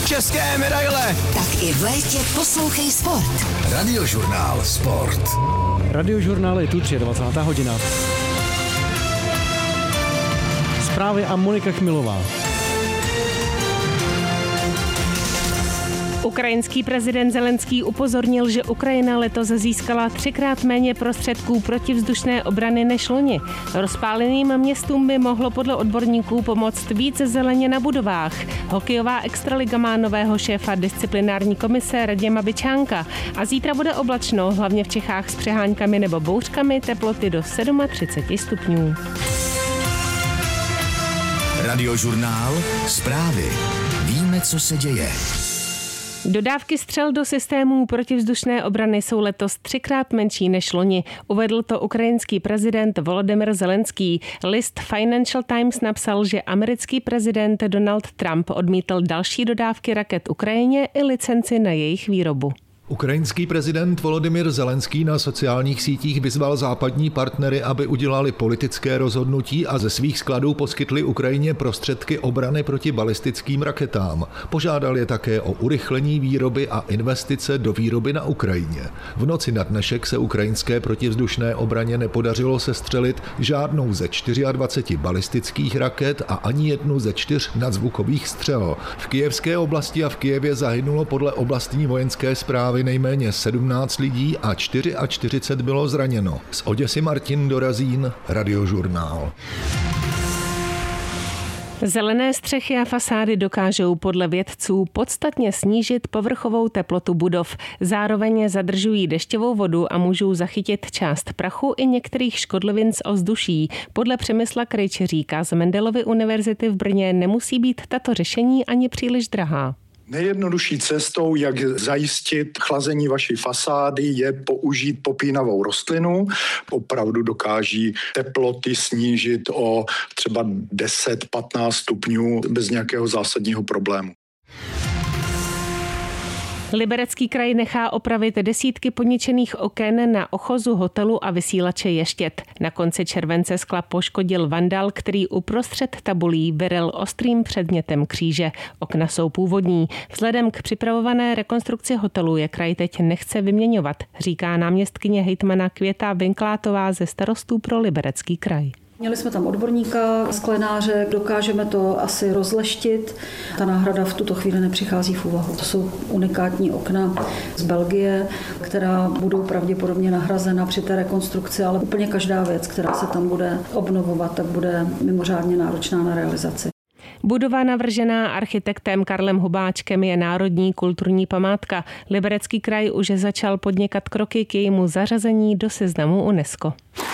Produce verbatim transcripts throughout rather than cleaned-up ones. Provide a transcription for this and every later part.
české medaile. Tak i v létě poslouchej sport. Radiožurnál Sport. Radiožurnál je tu dvacátá třetí hodina. Zprávy a Monika Chmilová. Ukrajinský prezident Zelenský upozornil, že Ukrajina letos získala třikrát méně prostředků protivzdušné obrany než loni. Rozpáleným městům by mohlo podle odborníků pomoct více zeleně na budovách. Hokejová extraliga má nového šéfa disciplinární komise Radima Byčánka a zítra bude oblačno, hlavně v Čechách s přeháňkami nebo bouřkami, teploty do třicet sedm stupňů. Radiožurnál Zprávy. Víme, co se děje. Dodávky střel do systémů protivzdušné obrany jsou letos třikrát menší než loni. Uvedl to ukrajinský prezident Volodymyr Zelenský. List Financial Times napsal, že americký prezident Donald Trump odmítl další dodávky raket Ukrajině i licenci na jejich výrobu. Ukrajinský prezident Volodymyr Zelenský na sociálních sítích vyzval západní partnery, aby udělali politické rozhodnutí a ze svých skladů poskytli Ukrajině prostředky obrany proti balistickým raketám. Požádal je také o urychlení výroby a investice do výroby na Ukrajině. V noci na dnešek se ukrajinské protivzdušné obraně nepodařilo sestřelit žádnou ze dvaceti čtyř balistických raket a ani jednu ze čtyř nadzvukových střel. V kyjevské oblasti a v Kyjevě zahynulo podle oblastní vojenské správy nejméně sedmnáct lidí a čtyřicet čtyři bylo zraněno. Z Oděsy Martin Dorazín, Radiožurnál. Zelené střechy a fasády dokážou podle vědců podstatně snížit povrchovou teplotu budov. Zároveň zadržují dešťovou vodu a můžou zachytit část prachu i některých škodlivin z ovzduší. Podle Přemysla Krejčeříka z Mendelovy univerzity v Brně nemusí být tato řešení ani příliš drahá. Nejjednodušší cestou, jak zajistit chlazení vaší fasády, je použít popínavou rostlinu. Opravdu dokáží teploty snížit o třeba deset patnáct stupňů bez nějakého zásadního problému. Liberecký kraj nechá opravit desítky poničených oken na ochozu hotelu a vysílače Ještěd. Na konci července skla poškodil vandal, který uprostřed tabulí vyril ostrým předmětem kříže. Okna jsou původní. Vzhledem k připravované rekonstrukci hotelu je kraj teď nechce vyměňovat, říká náměstkyně hejtmana Květa Vinklátová ze Starostů pro Liberecký kraj. Měli jsme tam odborníka, sklenáře, dokážeme to asi rozleštit. Ta náhrada v tuto chvíli nepřichází v úvahu. To jsou unikátní okna z Belgie, která budou pravděpodobně nahrazena při té rekonstrukci, ale úplně každá věc, která se tam bude obnovovat, tak bude mimořádně náročná na realizaci. Budova navržená architektem Karlem Hubáčkem je národní kulturní památka. Liberecký kraj už začal podnikat kroky k jejímu zařazení do seznamu UNESCO.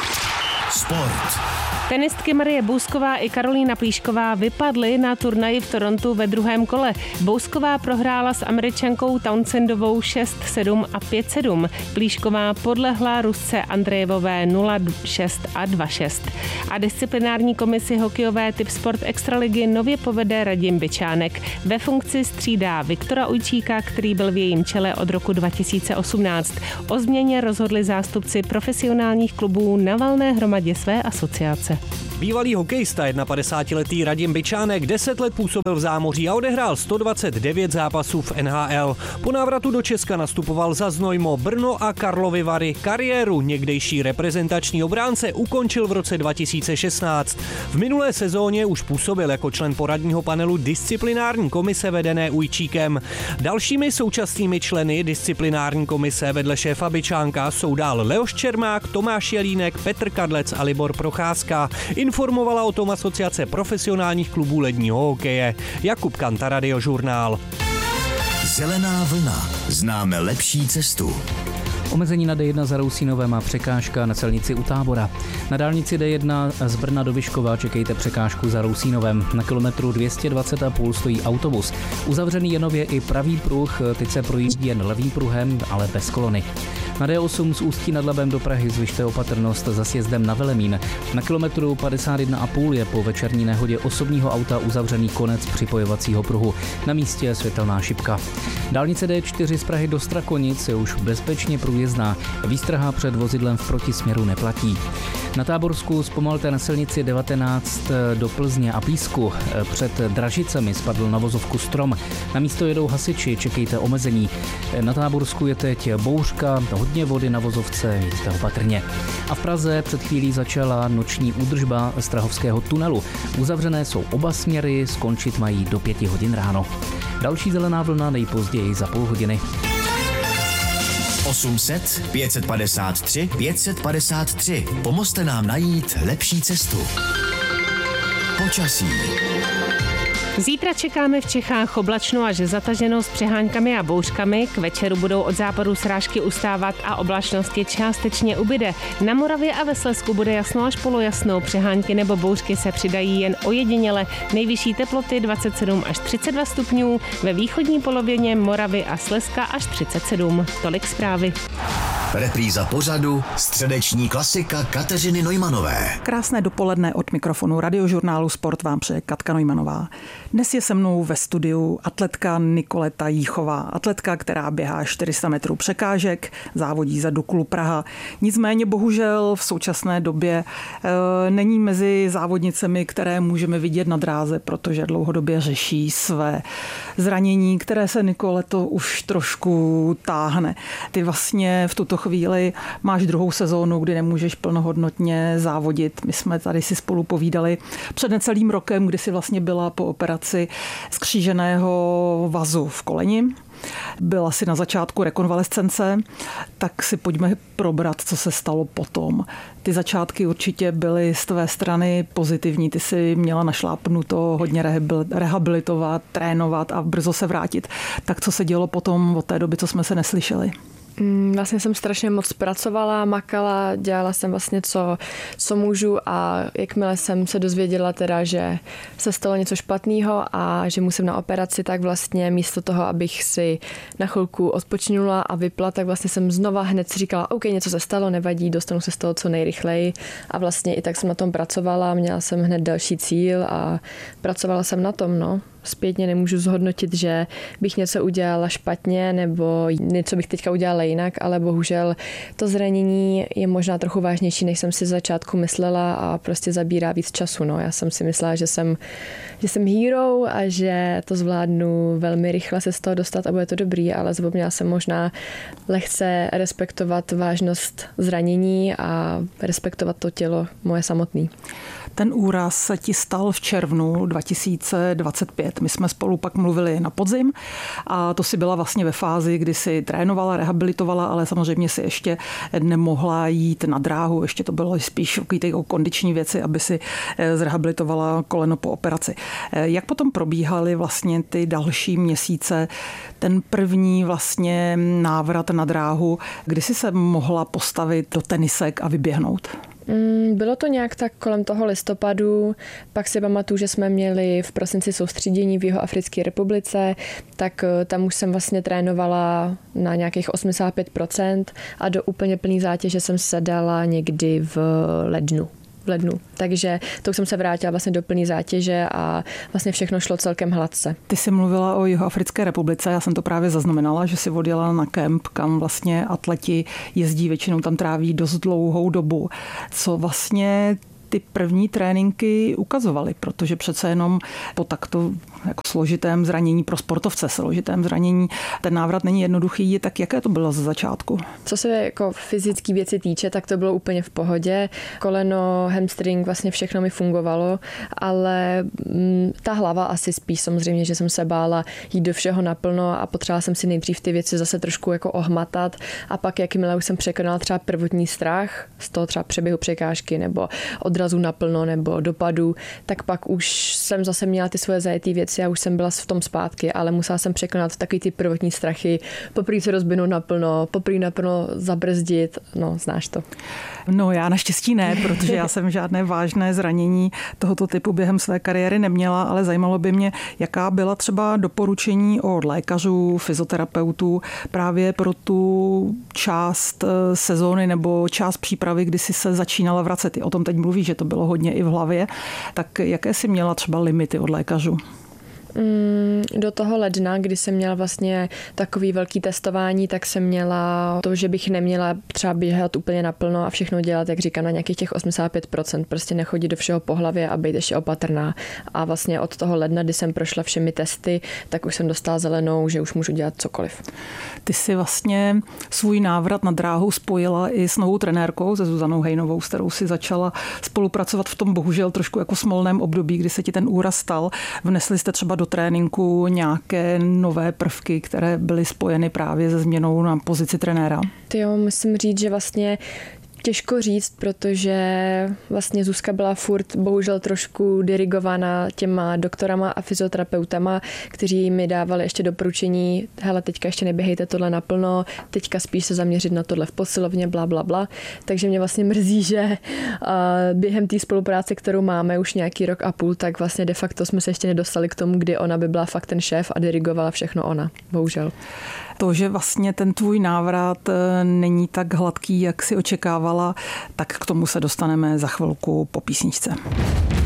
Sport. Tenistky Marie Bousková i Karolína Plíšková vypadly na turnaji v Torontu ve druhém kole. Bousková prohrála s Američankou Townsendovou šest sedm a pět sedm. Plíšková podlehla Rusce Andrejevové nula šest a dva šest. A disciplinární komisi hokejové typ sport extraligy nově povede Radim Byčánek. Ve funkci střídá Viktora Ujčíka, který byl v jejím čele od roku dva tisíce osmnáct. O změně rozhodli zástupci profesionálních klubů na valné hromadě své asociace. Bývalý hokejista padesátiletý Radim Byčánek deset let působil v zámoří a odehrál sto dvacet devět zápasů v N H L. Po návratu do Česka nastupoval za Znojmo, Brno a Karlovy Vary. Kariéru někdejší reprezentační obránce ukončil v roce dva tisíce šestnáct. V minulé sezóně už působil jako člen poradního panelu disciplinární komise vedené Ujčíkem. Dalšími současnými členy disciplinární komise vedle šéfa Byčánka jsou dál Leoš Čermák, Tomáš Jelínek, Petr Kadlec a Libor Procházka. Informovala o tom Asociace profesionálních klubů ledního hokeje. Jakub Kanta, Radiožurnál. Zelená vlna. Známe lepší cestu. Omezení na D jedna za Rousínovem a překážka na celnici u Tábora. Na dálnici D jedna z Brna do Vyškova čekejte překážku za Rousínovem. Na kilometru dvě stě dvacet a půl stojí autobus. Uzavřený je nově i pravý pruh, teď se projíždí jen levým pruhem, ale bez kolony. Na D osm z Ústí nad Labem do Prahy zvyšte opatrnost za sjezdem na Velemín. Na kilometru padesát jedna a půl je po večerní nehodě osobního auta uzavřený konec připojovacího pruhu. Na místě je světelná šipka. Dálnice D čtyři z Prahy do Strakonic je už bezpečně průjezdná. Výstraha před vozidlem v protisměru neplatí. Na Táborsku zpomalte na silnici devatenáct do Plzně a Písku. Před Dražicemi spadl na vozovku strom. Na místo jedou hasiči, čekejte omezení. Na Táborsku je teď bouřka, hodně vody na vozovce, jeďte opatrně. A v Praze před chvílí začala noční údržba Strahovského tunelu. Uzavřené jsou oba směry, skončit mají do pěti hodin ráno. Další zelená vlna nejpozději za půl hodiny. osm set pět set padesát tři pět set padesát tři. Pomozte nám najít lepší cestu. Počasí. Zítra čekáme v Čechách oblačno až zataženo s přeháňkami a bouřkami. K večeru budou od západu srážky ustávat a oblačnosti částečně ubyde. Na Moravě a ve Slezsku bude jasno až polojasno. Přeháňky nebo bouřky se přidají jen ojediněle. Nejvyšší teploty dvacet sedm až třicet dva stupňů. Ve východní polovině Moravy a Slezska až třicet sedm. Tolik zprávy. Repríza pořadu středeční klasika Kateřiny Neumanové. Krásné dopoledne od mikrofonu Radiožurnálu Sport vám přeje Katka Neumannová. Dnes je se mnou ve studiu atletka Nikoleta Jíchová. Atletka, která běhá čtyři sta metrů překážek, závodí za Duklu Praha. Nicméně bohužel v současné době e, není mezi závodnicemi, které můžeme vidět na dráze, protože dlouhodobě řeší své zranění, které se Nikoleto už trošku táhne. Ty vlastně v tuto chvíli máš druhou sezónu, kdy nemůžeš plnohodnotně závodit. My jsme tady si spolu povídali před necelým rokem, kdy si vlastně byla po operaci skříženého vazu v koleni. Byla si na začátku rekonvalescence, tak si pojďme probrat, co se stalo potom. Ty začátky určitě byly z tvé strany pozitivní. Ty si měla našlápnuto hodně rehabilitovat, trénovat a brzo se vrátit. Tak co se dělo potom od té doby, co jsme se neslyšeli? Vlastně jsem strašně moc pracovala, makala, dělala jsem vlastně co, co můžu a jakmile jsem se dozvěděla teda, že se stalo něco špatného a že musím na operaci, tak vlastně místo toho, abych si na chvilku odpočinula a vypla, tak vlastně jsem znova hned si říkala, OK, něco se stalo, nevadí, dostanu se z toho co nejrychleji a vlastně i tak jsem na tom pracovala, měla jsem hned další cíl a pracovala jsem na tom, no. Zpětně nemůžu zhodnotit, že bych něco udělala špatně nebo něco bych teďka udělala jinak, ale bohužel to zranění je možná trochu vážnější, než jsem si z začátku myslela a prostě zabírá víc času. No. Já jsem si myslela, že jsem, že jsem hero a že to zvládnu velmi rychle se z toho dostat a bude to dobrý, ale zapomněla jsem možná lehce respektovat vážnost zranění a respektovat to tělo moje samotný. Ten úraz se ti stal v červnu dva tisíce dvacet pět. My jsme spolu pak mluvili na podzim a to si byla vlastně ve fázi, kdy si trénovala, rehabilitovala, ale samozřejmě si ještě nemohla jít na dráhu. Ještě to bylo spíš o kondiční věci, aby si zrehabilitovala koleno po operaci. Jak potom probíhaly vlastně ty další měsíce, ten první vlastně návrat na dráhu, kdy si se mohla postavit do tenisek a vyběhnout? Bylo to nějak tak kolem toho listopadu, pak si pamatuju, že jsme měli v prosinci soustředění v Jihoafrické republice, tak tam už jsem vlastně trénovala na nějakých osmdesát pět procent a do úplně plný zátěže jsem se dala někdy v lednu. v lednu. Takže to jsem se vrátila vlastně do plný zátěže a vlastně všechno šlo celkem hladce. Ty jsi mluvila o Jihoafrické republice, já jsem to právě zaznamenala, že jsi odjela na kemp, kam vlastně atleti jezdí, většinou tam tráví dost dlouhou dobu. Co vlastně ty první tréninky ukazovaly, protože přece jenom po takto jako složitém zranění pro sportovce, složitém zranění, ten návrat není jednoduchý, tak jaké to bylo ze začátku? Co se jako fyzické věci týče, tak to bylo úplně v pohodě. Koleno, hamstring, vlastně všechno mi fungovalo, ale m, ta hlava asi spíš samozřejmě, že jsem se bála jít do všeho naplno a potřebovala jsem si nejdřív ty věci zase trošku jako ohmatat a pak jakmile už jsem překonala třeba prvotní strach z toho třeba přeběhu překážky nebo odrazu naplno nebo dopadu, tak pak už jsem zase měla ty svoje zajetý věci věci a už jsem byla v tom zpátky, ale musela jsem překonat takový ty prvotní strachy, poprvé se rozběhnout naplno, poprvé naplno zabrzdit, no znáš to. No já naštěstí ne, protože já jsem žádné vážné zranění tohoto typu během své kariéry neměla, ale zajímalo by mě, jaká byla třeba doporučení od lékařů, fyzioterapeutů právě pro tu část sezóny nebo část přípravy, kdy si se začínala vracet. O tom teď mluví, že to bylo hodně i v hlavě. Tak jaké jsi měla třeba limity od lékařů? Do toho ledna, kdy jsem měla vlastně takový velký testování, tak jsem měla to, že bych neměla třeba běhat úplně naplno a všechno dělat, jak říkám, na nějakých těch osmdesát pět procent, prostě nechodit do všeho po hlavě a být ještě opatrná. A vlastně od toho ledna, kdy jsem prošla všemi testy, tak už jsem dostala zelenou, že už můžu dělat cokoliv. Ty si vlastně svůj návrat na dráhu spojila i s novou trenérkou, se Zuzanou Hejnovou, s kterou si začala spolupracovat v tom bohužel trošku jako smolném období, kdy se ti ten úraz stal. Vnesli jste třeba do tréninku nějaké nové prvky, které byly spojeny právě se změnou na pozici trenéra? Ty jo, musím říct, že vlastně těžko říct, protože vlastně Zuzka byla furt bohužel trošku dirigovaná těma doktorama a fyzioterapeutama, kteří mi dávali ještě doporučení, hele, teďka ještě neběhejte tohle naplno, teďka spíš se zaměřit na tohle v posilovně, bla, bla, bla. Takže mě vlastně mrzí, že během té spolupráce, kterou máme už nějaký rok a půl, tak vlastně de facto jsme se ještě nedostali k tomu, kdy ona by byla fakt ten šéf a dirigovala všechno ona, bohužel. To, že vlastně ten tvůj návrat není tak hladký, jak si očekávala, tak k tomu se dostaneme za chvilku po písničce.